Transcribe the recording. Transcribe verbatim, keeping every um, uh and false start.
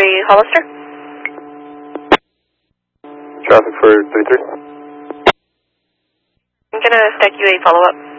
three Hollister. Traffic for thirty-three. I'm going to stack you a follow-up.